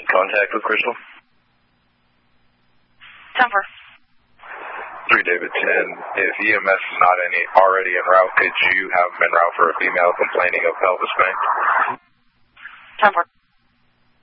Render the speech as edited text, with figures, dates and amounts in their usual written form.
contact with Crystal? 10-4. 3 David 10. If EMS is not already en route, could you have them en route for a female complaining of pelvis pain? 10-4.